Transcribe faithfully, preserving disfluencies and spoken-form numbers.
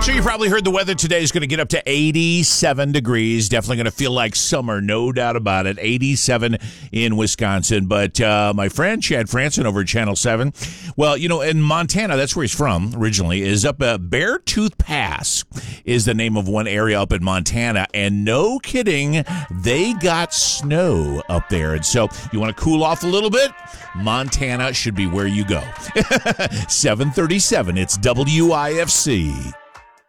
So you probably heard the weather today is going to get up to eighty-seven degrees. Definitely going to feel like summer, no doubt about it. eighty-seven in Wisconsin. But uh, my friend Chad Franson over at Channel seven, well, you know, in Montana, that's where he's from originally, is up at Beartooth Pass is the name of one area up in Montana. And no kidding, they got snow up there. And so you want to cool off a little bit? Montana should be where you go. seven thirty-seven, it's W I F C.